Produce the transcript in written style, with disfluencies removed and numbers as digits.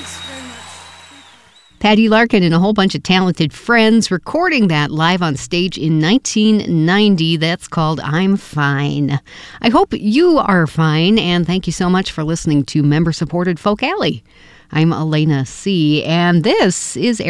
Patty Larkin and a whole bunch of talented friends recording that live on stage in 1990. That's called I'm Fine. I hope you are fine, and thank you so much for listening to member-supported Folk Alley. I'm Elena C., and this is